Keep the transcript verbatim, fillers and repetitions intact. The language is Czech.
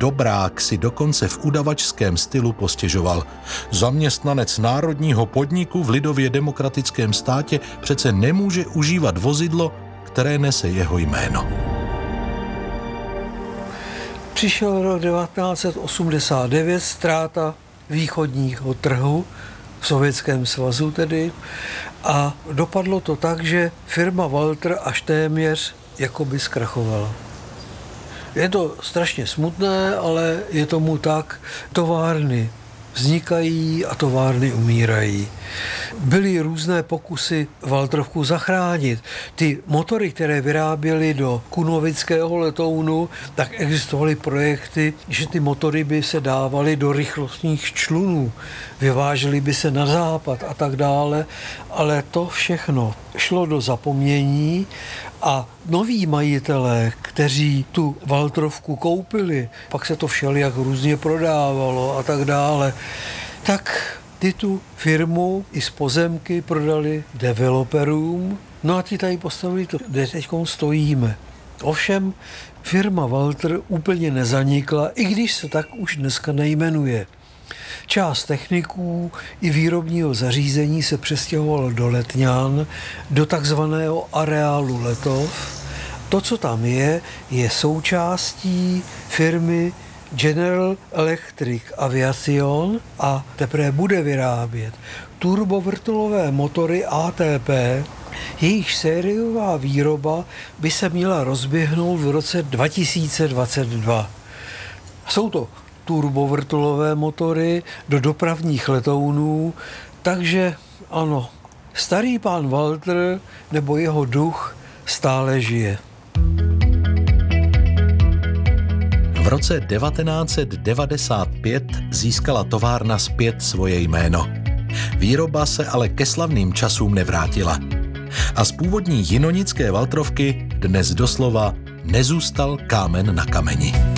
Dobrák si dokonce v udavačském stylu postěžoval. Zaměstnanec národního podniku v lidově demokratickém státě přece nemůže užívat vozidlo, které nese jeho jméno. Přišel rok devatenáct set osmdesát devět, ztráta východního trhu, v Sovětském svazu tedy, a dopadlo to tak, že firma Walter až téměř jakoby zkrachovala. Je to strašně smutné, ale je tomu tak. Továrny vznikají a továrny umírají. Byly různé pokusy Waltrovku zachránit. Ty motory, které vyráběly do kunovického letounu, tak existovaly projekty, že ty motory by se dávaly do rychlostních člunů, vyvážely by se na západ a tak dále, ale to všechno šlo do zapomnění a noví majitelé, kteří tu Waltrovku koupili, pak se to všelijak různě prodávalo a tak dále, tak ty tu firmu i z pozemky prodali developerům, no a ti tady postavili to, kde teď stojíme. Ovšem firma Walter úplně nezanikla, i když se tak už dneska nejmenuje. Část techniků i výrobního zařízení se přestěhovalo do Letňan, do takzvaného areálu Letov. To, co tam je, je součástí firmy General Electric Aviation a teprve bude vyrábět turbovrtulové motory A T P, jejich sériová výroba by se měla rozběhnout v roce dva tisíce dvacet dva. Jsou to turbovrtulové motory do dopravních letounů, takže ano, starý pán Walter nebo jeho duch stále žije. V roce devatenáct set devadesát pět získala továrna zpět svoje jméno. Výroba se ale ke slavným časům nevrátila. A z původní jinonické Waltrovky dnes doslova nezůstal kámen na kameni.